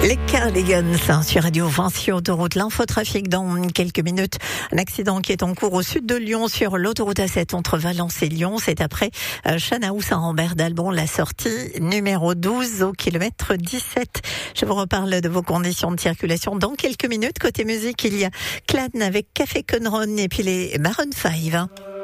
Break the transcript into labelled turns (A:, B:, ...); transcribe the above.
A: Les Cardigans sur Radio 20 sur autoroute. L'infotrafic dans quelques minutes. Un accident qui est en cours au sud de Lyon sur l'autoroute A7 entre Valence et Lyon. C'est après Chanaou Saint-Rambert d'Albon, la sortie numéro 12 au kilomètre 17. Je vous reparle de vos conditions de circulation dans quelques minutes. Côté musique, il y a Clan avec Café Conron et puis les Maroon 5.